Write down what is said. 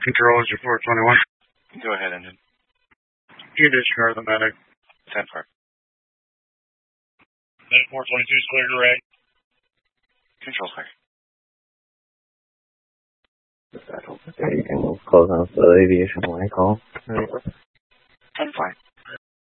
Control is your 421. Go ahead, engine. You discharge the medic. 10-4. Medic 422 is clear to rate. Control clear. You can close on the aviation when I call. 10-4.